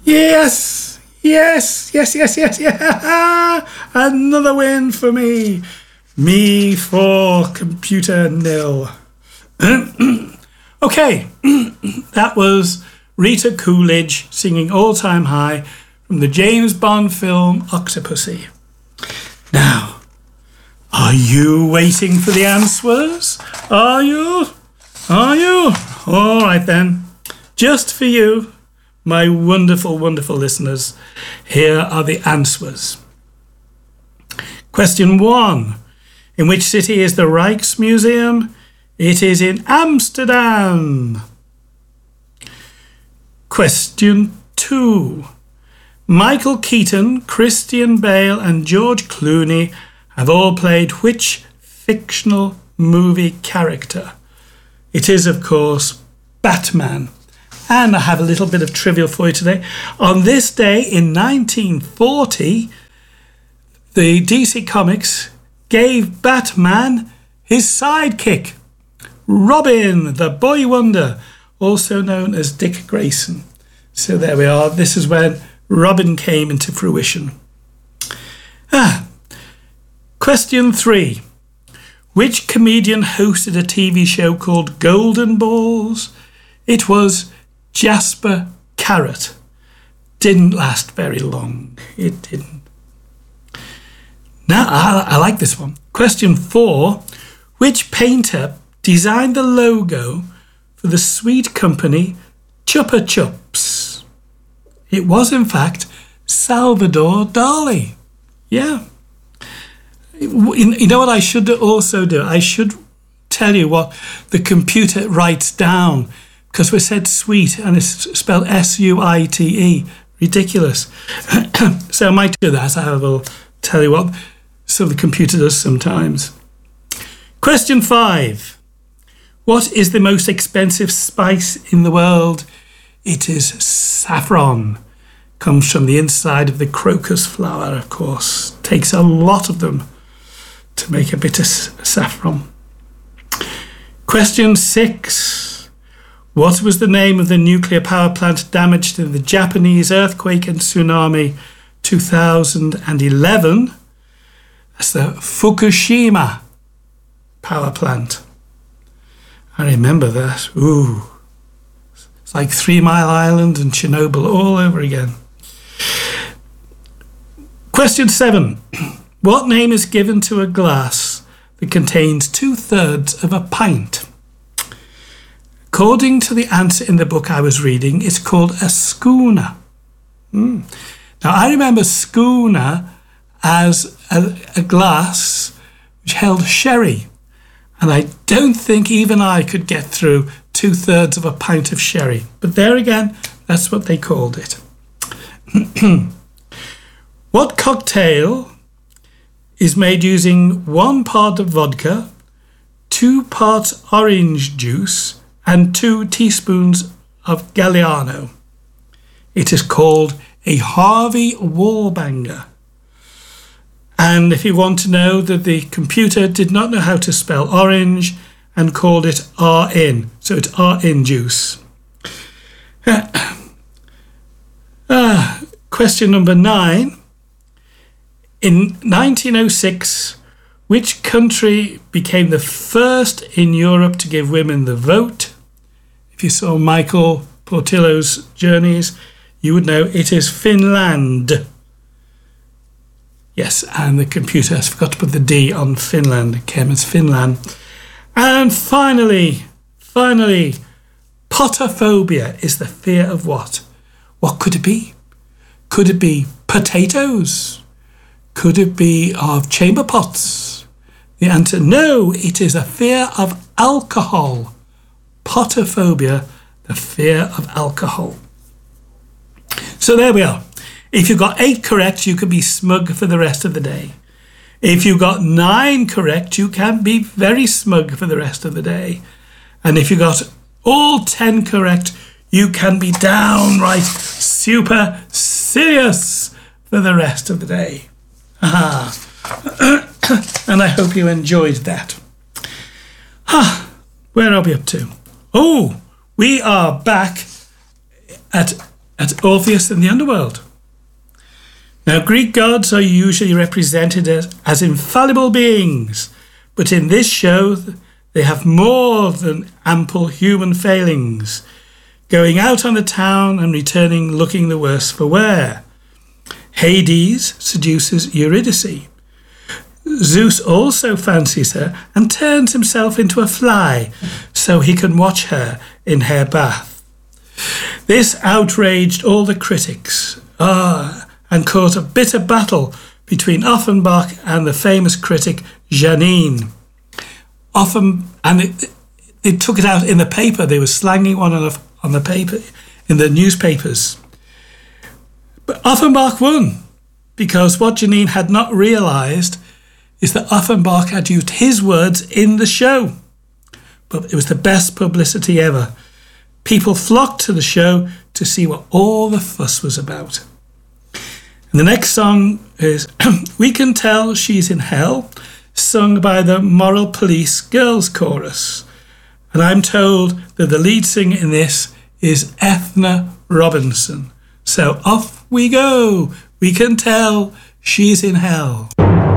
Yes, yes, yes, yes, yes, yeah. Another win for me. Me for computer nil. Okay, that was Rita Coolidge singing All Time High from the James Bond film Octopussy. Now, are you waiting for the answers? Are you? Are you? All right then. Just for you, my wonderful, wonderful listeners, here are the answers. Question 1. In which city is the Rijksmuseum? It is in Amsterdam. Question 2. Michael Keaton, Christian Bale and George Clooney have all played which fictional movie character? It is, of course, Batman. And I have a little bit of trivia for you today. On this day in 1940, the DC Comics gave Batman his sidekick, Robin, the Boy Wonder, also known as Dick Grayson. So there we are. This is when Robin came into fruition. Question 3. Which comedian hosted a TV show called Golden Balls? It was Jasper Carrot. Didn't last very long. It didn't. Now, I like this one. Question 4. Which painter designed the logo for the sweet company Chupa Chups? It was, in fact, Salvador Dali. Yeah. You know what I should also do? I should tell you what the computer writes down, because we said sweet and it's spelled S-U-I-T-E. Ridiculous. So I might do that. I will tell you what the computer does sometimes. Question 5. What is the most expensive spice in the world? It is saffron. Comes from the inside of the crocus flower, of course. Takes a lot of them to make a bit of saffron. Question 6. What was the name of the nuclear power plant damaged in the Japanese earthquake and tsunami 2011? That's the Fukushima power plant. I remember that. Ooh. It's like 3 Mile Island and Chernobyl all over again. Question 7. What name is given to a glass that contains 2/3 of a pint? According to the answer in the book I was reading, it's called a schooner. Now, I remember schooner as a glass which held sherry. And I don't think even I could get through 2/3 of a pint of sherry. But there again, that's what they called it. What cocktail is made using 1 part of vodka, 2 parts orange juice, and 2 teaspoons of Galliano? It is called a Harvey Wallbanger. And if you want to know that the computer did not know how to spell orange and called it RN, so it's RN juice. Question number 9. In 1906, which country became the first in Europe to give women the vote? If you saw Michael Portillo's Journeys, you would know it is Finland. Yes, and the computer has forgot to put the D on Finland. It came as Finland. And finally, potophobia is the fear of what? What could it be? Could it be potatoes? Could it be of chamber pots? The answer, no, it is a fear of alcohol. Potophobia, the fear of alcohol. So there we are. If you got 8 correct, you could be smug for the rest of the day. If you got 9 correct, you can be very smug for the rest of the day. And if you got all 10 correct, you can be downright super serious for the rest of the day. And I hope you enjoyed that. Where are we up to? Oh, we are back at at Orpheus in the Underworld. Now, Greek gods are usually represented as infallible beings, but in this show they have more than ample human failings, going out on the town and returning looking the worse for wear. Hades seduces Eurydice. Zeus also fancies her and turns himself into a fly so he can watch her in her bath. This outraged all the critics and caused a bitter battle between Offenbach and the famous critic Janine. They took it out in the paper. They were slanging one on the paper in the newspapers. But Offenbach won, because what Janine had not realised is that Offenbach had used his words in the show. But it was the best publicity ever. People flocked to the show to see what all the fuss was about. And the next song is We Can Tell She's in Hell, sung by the Moral Police Girls Chorus. And I'm told that the lead singer in this is Ethna Robinson. So off we go. We can tell she's in hell.